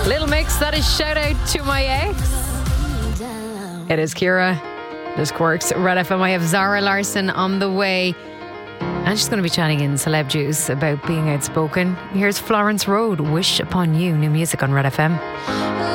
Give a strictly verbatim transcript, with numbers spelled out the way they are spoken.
Little Mix, that is Shout Out to My Ex. It is Kira. This Quirks, Red F M. I have Zara Larson on the way. And she's going to be chatting in Celeb Juice about being outspoken. Here's Florence Road, Wish Upon You. New music on Red F M.